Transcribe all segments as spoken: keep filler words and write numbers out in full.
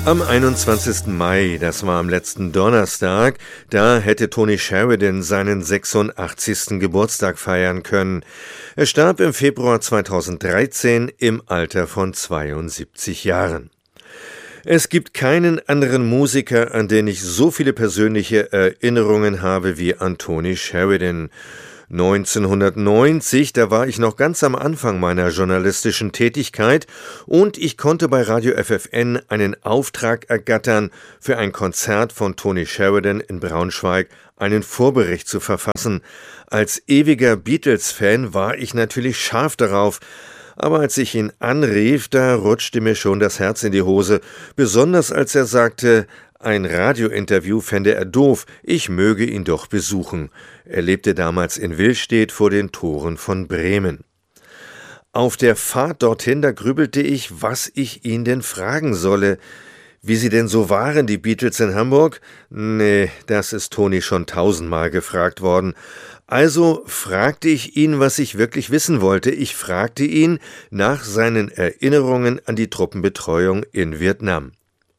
Am einundzwanzigsten Mai, das war am letzten Donnerstag, da hätte Tony Sheridan seinen sechsundachtzigsten Geburtstag feiern können. Er starb im Februar zweitausenddreizehn im Alter von zweiundsiebzig Jahren. Es gibt keinen anderen Musiker, an den ich so viele persönliche Erinnerungen habe wie an Tony Sheridan. neunzehnhundertneunzig, da war ich noch ganz am Anfang meiner journalistischen Tätigkeit und ich konnte bei Radio F F N einen Auftrag ergattern, für ein Konzert von Tony Sheridan in Braunschweig einen Vorbericht zu verfassen. Als ewiger Beatles-Fan war ich natürlich scharf darauf, aber als ich ihn anrief, da rutschte mir schon das Herz in die Hose, besonders als er sagte, ein Radiointerview fände er doof, ich möge ihn doch besuchen. Er lebte damals in Willstedt vor den Toren von Bremen. Auf der Fahrt dorthin, da grübelte ich, was ich ihn denn fragen solle. Wie sie denn so waren, die Beatles in Hamburg? Nee, das ist Toni schon tausendmal gefragt worden. Also fragte ich ihn, was ich wirklich wissen wollte. Ich fragte ihn nach seinen Erinnerungen an die Truppenbetreuung in Vietnam.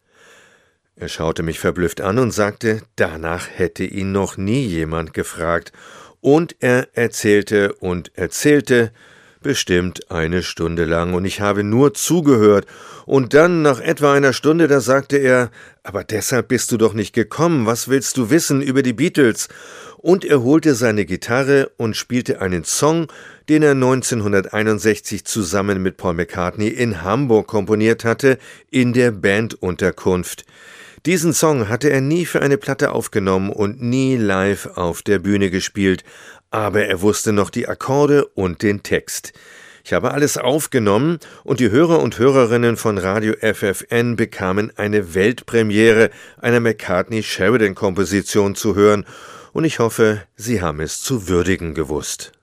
Er schaute mich verblüfft an und sagte, danach hätte ihn noch nie jemand gefragt. Und er erzählte und erzählte, bestimmt eine Stunde lang, und ich habe nur zugehört. Und dann, nach etwa einer Stunde, da sagte er, aber deshalb bist du doch nicht gekommen, was willst du wissen über die Beatles? Und er holte seine Gitarre und spielte einen Song, den er neunzehnhunderteinundsechzig zusammen mit Paul McCartney in Hamburg komponiert hatte, in der Bandunterkunft. Diesen Song hatte er nie für eine Platte aufgenommen und nie live auf der Bühne gespielt, aber er wusste noch die Akkorde und den Text. Ich habe alles aufgenommen und die Hörer und Hörerinnen von Radio F F N bekamen eine Weltpremiere einer McCartney-Sheridan-Komposition zu hören und ich hoffe, Sie haben es zu würdigen gewusst.